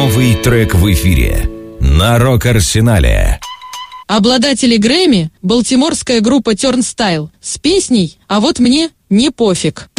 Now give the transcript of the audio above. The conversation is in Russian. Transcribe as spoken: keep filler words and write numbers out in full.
Новый трек в эфире на Рок-Арсенале. Обладатели Грэмми — балтиморская группа Turnstile с песней «А вот мне не пофиг».